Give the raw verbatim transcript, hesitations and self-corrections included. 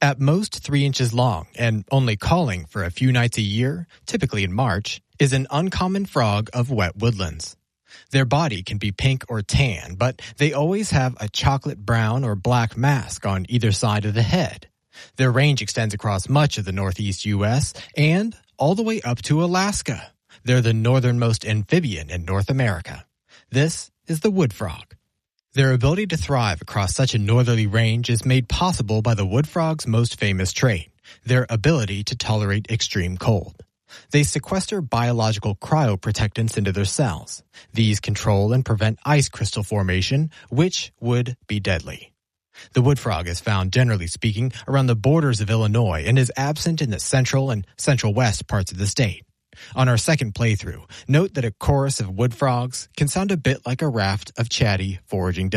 At most three inches long and only calling for a few nights a year, typically in March, is an uncommon frog of wet woodlands. Their body can be pink or tan, but they always have a chocolate brown or black mask on either side of the head. Their range extends across much of the northeast U S and all the way up to Alaska. They're the northernmost amphibian in North America. This is the wood frog. Their ability to thrive across such a northerly range is made possible by the wood frog's most famous trait, their ability to tolerate extreme cold. They sequester biological cryoprotectants into their cells. These control and prevent ice crystal formation, which would be deadly. The wood frog is found, generally speaking, around the borders of Illinois and is absent in the central and central west parts of the state. On our second playthrough, note that a chorus of wood frogs can sound a bit like a raft of chatty, foraging